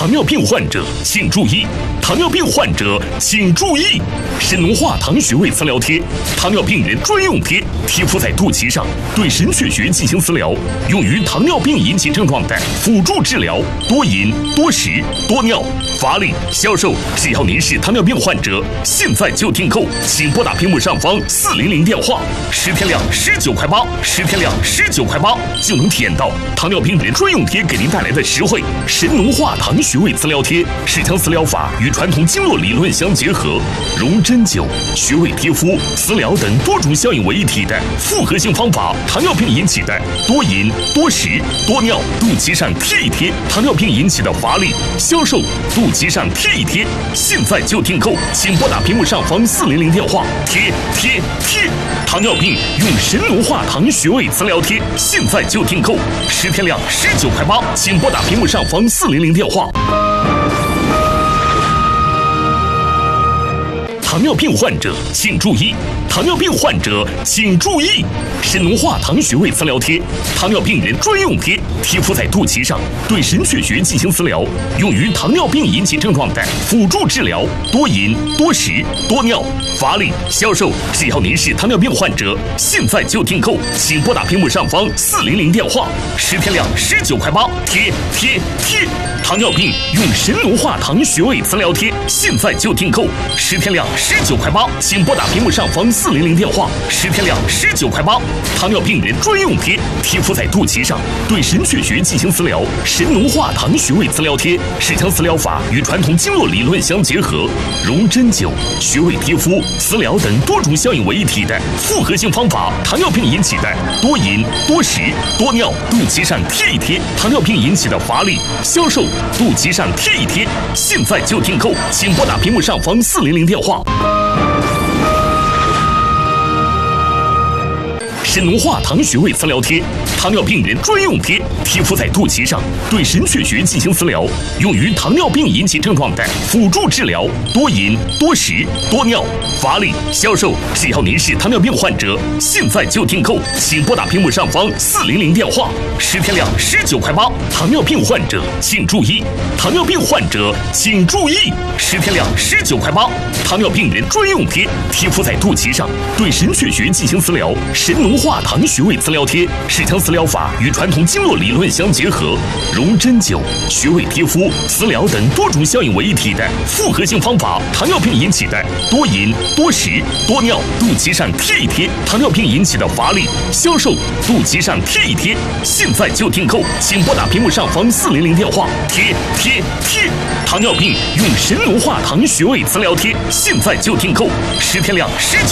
糖尿病患者请注意！糖尿病患者请注意！神农化糖穴位磁疗贴，糖尿病人专用贴，贴敷在肚脐上，对神阙穴进行磁疗，用于糖尿病引起症状的辅助治疗。多饮、多食、多尿、乏力、消瘦。只要您是糖尿病患者，现在就订购，请拨打屏幕上方400电话，10天量19块8，10天量19块8，就能体验到糖尿病人专用贴给您带来的实惠。神农化糖穴位磁疗贴是将磁疗法与传统经络理论相结合，融针灸、穴位贴敷、磁疗等多种效应为一体的复合性方法。糖尿病引起的多饮、多食、多尿，肚脐上贴一贴；糖尿病引起的乏力、消瘦，肚脐上贴一贴。现在就订购，请拨打屏幕上方400电话，贴！糖尿病用神农化糖穴位磁疗贴，现在就订购，10天量19块8，请拨打屏幕上方400电话。糖尿病患者请注意！糖尿病患者请注意！神农化糖穴位磁疗贴，糖尿病人专用贴，贴敷在肚脐上，对神阙穴进行磁疗，用于糖尿病引起症状的辅助治疗。多饮、多食、多尿、乏力、消瘦。只要您是糖尿病患者，现在就订购，请拨打屏幕上方400电话，10天量19块8，贴！糖尿病用神农化糖穴位磁疗贴，现在就订购，10天量19块8，请拨打屏幕上方400电话，10天量19块8。糖尿病人专用贴，贴敷在肚脐上，对神阙穴进行磁疗。神农化糖穴位磁疗贴是将磁疗法与传统经络理论相结合，融针灸、穴位贴敷、磁疗等多种效应为一体的复合性方法。糖尿病引起的多饮、多食、多尿，肚脐上贴一贴；糖尿病引起的乏力、消瘦，肚脐上贴一贴。现在就订购，请拨打屏幕上方400电话。神农化糖穴位磁疗贴，糖尿病人专用贴，贴敷在肚脐上，对神阙穴进行磁疗，用于糖尿病引起症状的辅助治疗。多饮、多食、多尿、乏力、消瘦。只要您是糖尿病患者，现在就订购，请拨打屏幕上方400电话，10天量19块8。糖尿病患者请注意！糖尿病患者请注意！10天量19块8，糖尿病人专用贴，贴敷在肚脐上，对神阙穴进行磁疗。神农化糖穴位磁疗贴是将磁疗法与传统经络理论相结合，融针灸、穴位贴敷、磁疗等多种效应为一体的复合性方法。糖尿病引起的多饮、多食、多尿，肚脐上贴一贴；糖尿病引起的乏力、消瘦，肚脐上贴一贴。现在就订购，请拨打屏幕上方400电话，贴！糖尿病用神农化糖穴位磁疗贴，现在就订购，10天量19。